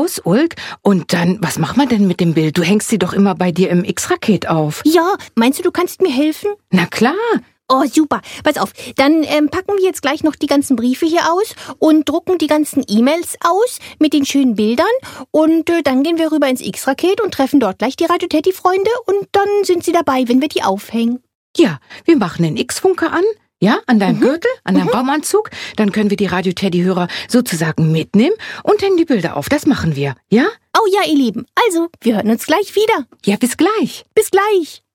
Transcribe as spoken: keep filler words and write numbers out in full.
aus, Ulk. Und dann, was machen wir denn mit dem Bild? Du hängst sie doch immer bei dir im X-Raket auf. Ja, meinst du, du kannst mir helfen? Na klar. Oh, super. Pass auf, dann ähm, packen wir jetzt gleich noch die ganzen Briefe hier aus und drucken die ganzen E-Mails aus mit den schönen Bildern. Und äh, dann gehen wir rüber ins X-Raket und treffen dort gleich die Radio Teddy-Freunde. Und dann sind sie dabei, wenn wir die aufhängen. Ja, wir machen den X-Funker an. Ja, an deinem mhm. Gürtel, an deinem mhm. Raumanzug. Dann können wir die Radio Teddy-Hörer sozusagen mitnehmen und hängen die Bilder auf. Das machen wir, ja? Oh ja, ihr Lieben. Also, wir hören uns gleich wieder. Ja, bis gleich. Bis gleich.